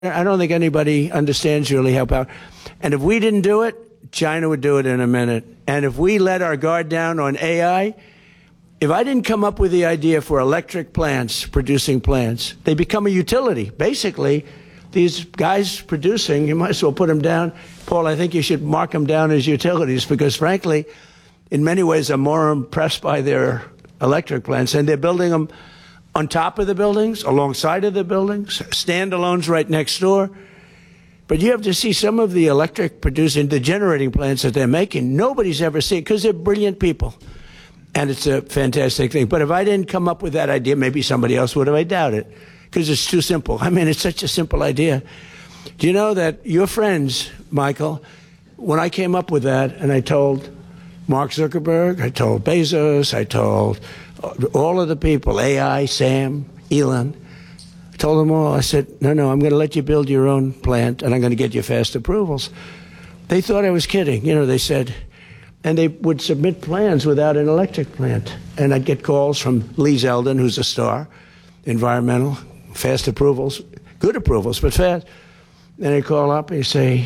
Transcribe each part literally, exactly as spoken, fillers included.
I don't think anybody understands really how powerful. And if we didn't do it, China would do it in a minute. And if we let our guard down on A I, if I didn't come up with the idea for electric plants, producing plants, they become a utility. Basically, these guys producing, you might as well put them down. Paul, I think you should mark them down as utilities because, frankly, in many ways, I'm more impressed by their electric plants. And they're building them on top of the buildings, alongside of the buildings, standalones right next door. But you have to see some of the electric producing, the generating plants that they're making. Nobody's ever seen because they're brilliant people. And it's a fantastic thing. But if I didn't come up with that idea, maybe somebody else would have. I doubt it because it's too simple. I mean, it's such a simple idea. Do you know that your friends, Michael, when I came up with that and I told Mark Zuckerberg, I told Bezos, I told all of the people, A I, Sam, Elon, I told them all, I said, no, no, I'm going to let you build your own plant and I'm going to get you fast approvals. They thought I was kidding. You know, they said, and they would submit plans without an electric plant. And I'd get calls from Lee Zeldin, who's a star, environmental, fast approvals, good approvals, but fast. And I'd call up and he'd say,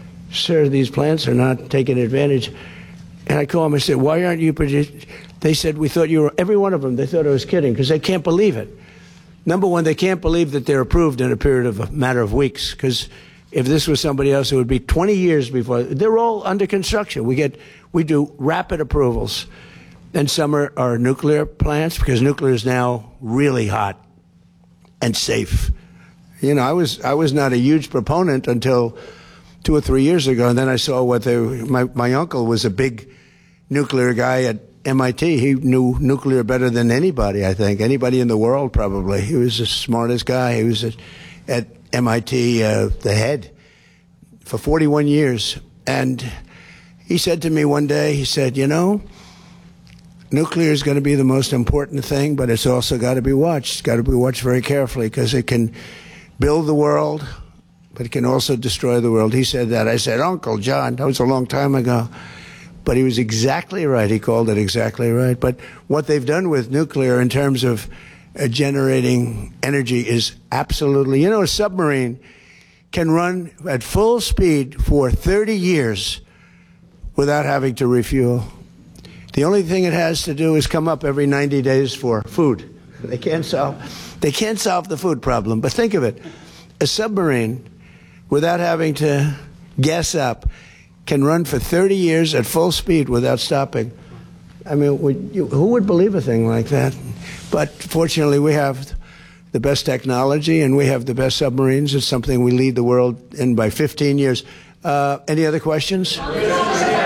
sir, these plants are not taking advantage. And I call them and say, why aren't you producing? They said, we thought you were, every one of them, they thought I was kidding because they can't believe it. Number one, they can't believe that they're approved in a period of a matter of weeks because if this was somebody else, it would be twenty years before. They're all under construction. We get, we do rapid approvals. And some are, are nuclear plants because nuclear is now really hot and safe. You know, I was, I was not a huge proponent until two or three years ago. And then I saw what they, my, my uncle was a big nuclear guy at M I T. He knew nuclear better than anybody, I think. Anybody in the world, probably. He was the smartest guy. He was at, at M I T, uh, the head, for forty-one years. And he said to me one day, he said, you know, nuclear is going to be the most important thing, but it's also got to be watched. It's got to be watched very carefully because it can build the world, but it can also destroy the world. He said that. I said, Uncle John, that was a long time ago. But he was exactly right. He called it exactly right. But what they've done with nuclear in terms of uh, generating energy is absolutely, you know, a submarine can run at full speed for thirty years without having to refuel. The only thing it has to do is come up every ninety days for food. They can't solve, they can't solve the food problem. But think of it, a submarine, without having to gas up, can run for thirty years at full speed without stopping. I mean, would you, who would believe a thing like that? But fortunately, we have the best technology and we have the best submarines. It's something we lead the world in by fifteen years. Uh, any other questions? Thank you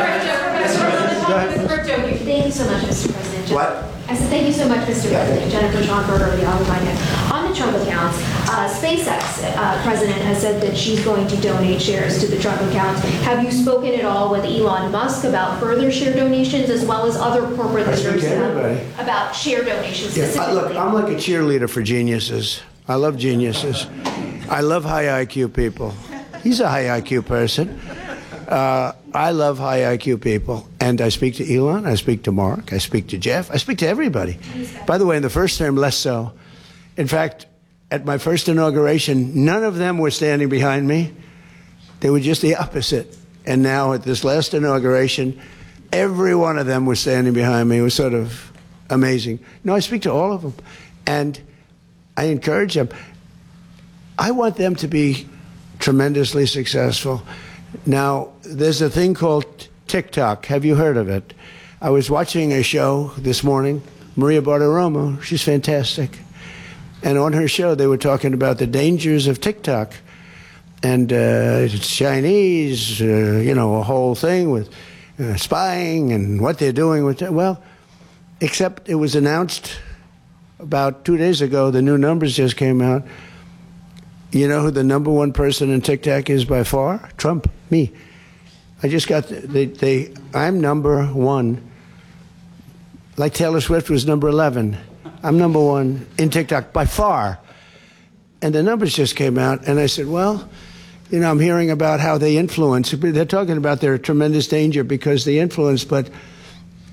so much, Mister President. What? I said thank you so much, Mister President. Jennifer Schonberger of the Alabama. On the Trump accounts, uh, SpaceX uh, president has said that she's going to donate shares to the Trump accounts. Have you spoken at all with Elon Musk about further share donations as well as other corporate leaders uh, about share donations Yeah, specifically? look, I'm like a cheerleader for geniuses. I love geniuses. I love high I Q people. He's a high I Q person. Uh, I love high I Q people. And I speak to Elon, I speak to Mark, I speak to Jeff, I speak to everybody. By the way, in the first term, less so. In fact, at my first inauguration, none of them were standing behind me. They were just the opposite. And now at this last inauguration, every one of them was standing behind me. It was sort of amazing. No, I speak to all of them. And I encourage them. I want them to be tremendously successful. Now, there's a thing called TikTok. Have you heard of it? I was watching a show this morning, Maria Bartiromo. She's fantastic. And on her show, they were talking about the dangers of TikTok. And uh, it's Chinese, uh, you know, a whole thing with uh, spying and what they're doing with it. Well, except it was announced about two days ago, the new numbers just came out. You know who the number one person in TikTok is by far? Trump, me. I just got, they, they, I'm number one. Like Taylor Swift was number eleven. I'm number one in TikTok by far. And the numbers just came out, and I said, well, you know, I'm hearing about how they influence. They're talking about their tremendous danger because they influence, but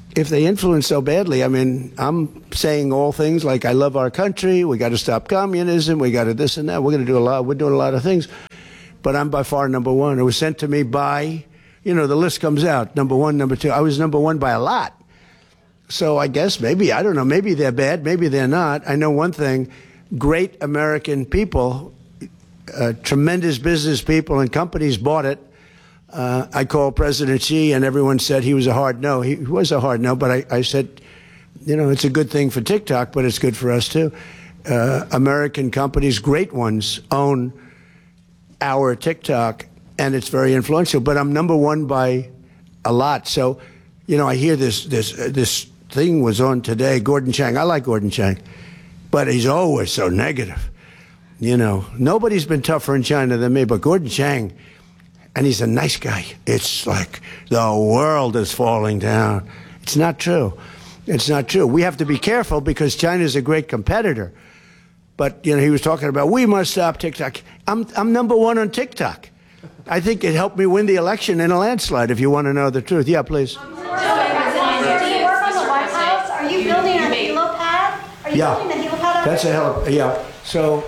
if they influence so badly, I mean, I'm saying all things like I love our country, we got to stop communism, we got to this and that, we're going to do a lot, we're doing a lot of things. But I'm by far number one. It was sent to me by, you know, the list comes out, number one, number two. I was number one by a lot. So I guess maybe, I don't know, maybe they're bad, maybe they're not. I know one thing, great American people, uh, tremendous business people and companies bought it. Uh, I called President Xi, and everyone said he was a hard no. He was a hard no, but I, I said, you know, it's a good thing for TikTok, but it's good for us too. Uh, American companies, great ones, own our TikTok, and it's very influential. But I'm number one by a lot. So, you know, I hear this this uh, this thing was on today. Gordon Chang. I like Gordon Chang, but he's always so negative. You know, nobody's been tougher in China than me, but Gordon Chang. And he's a nice guy. It's like the world is falling down. It's not true. It's not true. We have to be careful because China is a great competitor. But, you know, he was talking about, we must stop TikTok. I'm, I'm number one on TikTok. I think it helped me win the election in a landslide, if you want to know the truth. Yeah, please. Do you work on the White House? Are you building a helipad? Are you yeah. building the helipad? That's a helipad. Yeah. So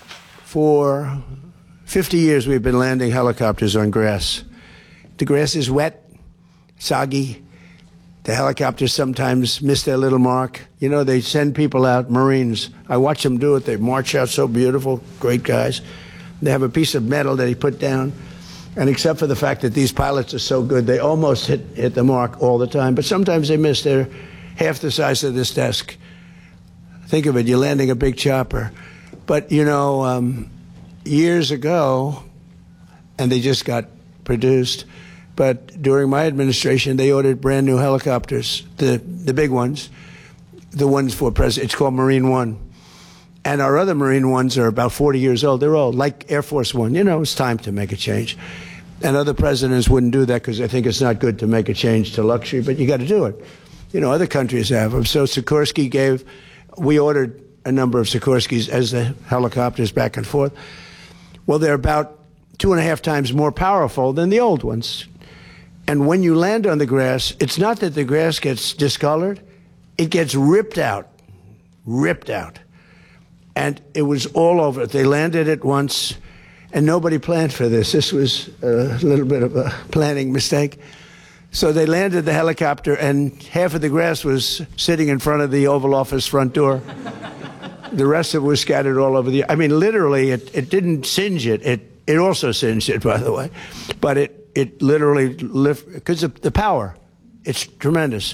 for fifty years, we've been landing helicopters on grass. The grass is wet, soggy. The helicopters sometimes miss their little mark. You know, they send people out, Marines. I watch them do it. They march out so beautiful, great guys. They have a piece of metal that he put down. And except for the fact that these pilots are so good, they almost hit, hit the mark all the time. But sometimes they miss. They're half the size of this desk. Think of it, you're landing a big chopper. But, you know, um, years ago, and they just got produced, but during my administration, they ordered brand new helicopters, the, the big ones, the ones for President, it's called Marine One. And our other Marine Ones are about forty years old. They're old, like Air Force One. You know, it's time to make a change. And other presidents wouldn't do that because they think it's not good to make a change to luxury, but you got to do it. You know, other countries have them. So Sikorsky gave, we ordered a number of Sikorskys as the helicopters back and forth. Well, they're about two and a half times more powerful than the old ones. And when you land on the grass, it's not that the grass gets discolored. It gets ripped out, ripped out. And it was all over. They landed it once, and nobody planned for this. This was a little bit of a planning mistake. So they landed the helicopter, and half of the grass was sitting in front of the Oval Office front door. The rest of it was scattered all over the... I mean, literally, it, it didn't singe it. It it also singed it, by the way. But it, it literally lifted... Because of the power. It's tremendous.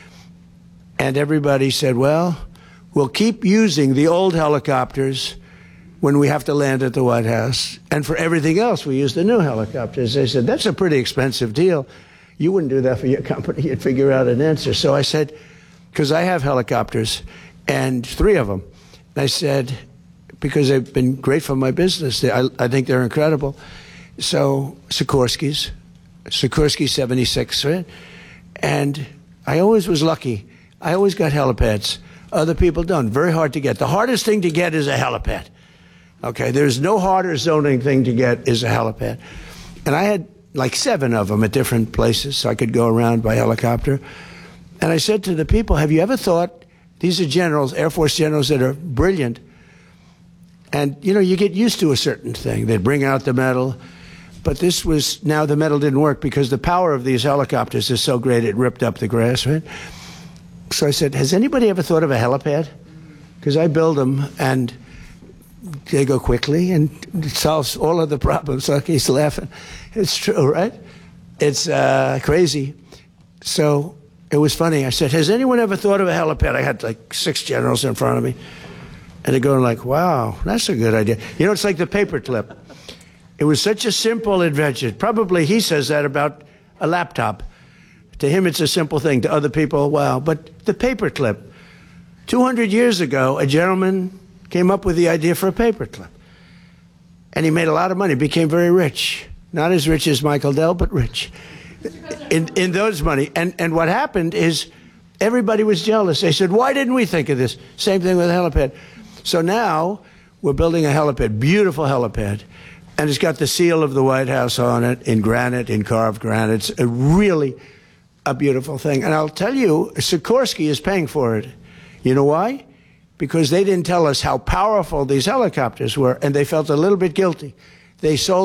And everybody said, well, we'll keep using the old helicopters when we have to land at the White House. And for everything else, we use the new helicopters. They said, that's a pretty expensive deal. You wouldn't do that for your company. You'd figure out an answer. So I said, because I have helicopters, and three of them. I said, because they've been great for my business. They, I, I think they're incredible. So Sikorsky's, Sikorsky seventy-six, right? And I always was lucky. I always got helipads. Other people don't. Very hard to get. The hardest thing to get is a helipad. Okay, there's no harder zoning thing to get is a helipad. And I had like seven of them at different places, so I could go around by helicopter. And I said to the people, have you ever thought, these are generals, Air Force generals that are brilliant, and, you know, you get used to a certain thing. They'd bring out the medal, but this was, now the medal didn't work because the power of these helicopters is so great it ripped up the grass, right? So I said, has anybody ever thought of a helipad? Because I build them, and they go quickly, and it solves all of the problems. Okay, he's laughing. It's true, right? It's uh, crazy. So it was funny. I said, has anyone ever thought of a helipad? I had like six generals in front of me. And they're going like, wow, that's a good idea. You know, it's like the paperclip. It was such a simple invention. Probably he says that about a laptop. To him, it's a simple thing. To other people, wow. But the paperclip. two hundred years ago, a gentleman came up with the idea for a paperclip. And he made a lot of money, became very rich. Not as rich as Michael Dell, but rich. In, in those money. And, and what happened is everybody was jealous. They said, why didn't we think of this? Same thing with a helipad. So now we're building a helipad, beautiful helipad. And it's got the seal of the White House on it, in granite, in carved granite. It's a really a beautiful thing. And I'll tell you, Sikorsky is paying for it. You know why? Because they didn't tell us how powerful these helicopters were, and they felt a little bit guilty. They sold